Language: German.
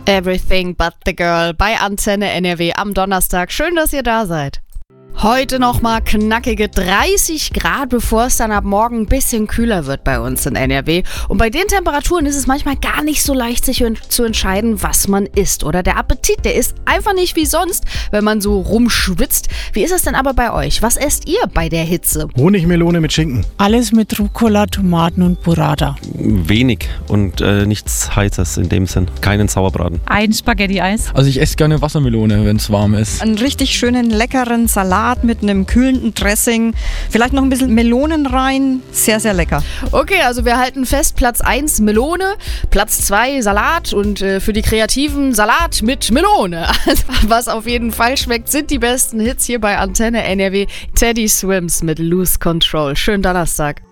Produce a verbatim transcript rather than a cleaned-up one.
Everything but the girl bei Antenne N R W am Donnerstag. Schön, dass ihr da seid. Heute nochmal knackige dreißig Grad, bevor es dann ab morgen ein bisschen kühler wird bei uns in N R W. Und bei den Temperaturen ist es manchmal gar nicht so leicht, sich zu entscheiden, was man isst. Oder der Appetit, der ist einfach nicht wie sonst, wenn man so rumschwitzt. Wie ist es denn aber bei euch? Was esst ihr bei der Hitze? Honigmelone mit Schinken. Alles mit Rucola, Tomaten und Burrata. Wenig und äh, nichts Heißes in dem Sinn. Keinen Sauerbraten. Ein Spaghetti-Eis. Also ich esse gerne Wassermelone, wenn es warm ist. Einen richtig schönen, leckeren Salat mit einem kühlenden Dressing. Vielleicht noch ein bisschen Melonen rein. Sehr, sehr lecker. Okay, also wir halten fest, Platz eins Melone, Platz zwei Salat und äh, für die Kreativen Salat mit Melone. Also, was auf jeden Fall schmeckt, sind die besten Hits hier bei Antenne N R W. Teddy Swims mit Lose Control. Schönen Donnerstag.